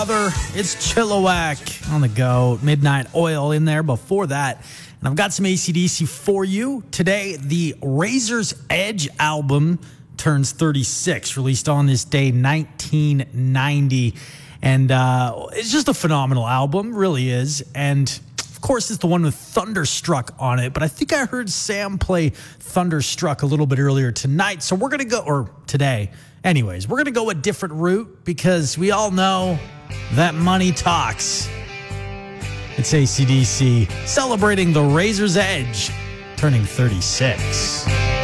It's Chilliwack on the go. Midnight Oil in there before that. And I've got some AC/DC for you. Today, the Razor's Edge album turns 36, released on this day, 1990. And it's just a phenomenal album, really is. And of course, it's the one with Thunderstruck on it. But I think I heard Sam play Thunderstruck a little bit earlier tonight. So we're going to go, or today. Anyways, we're going to go a different route because we all know that money talks. It's AC/DC celebrating the Razor's Edge, turning 36.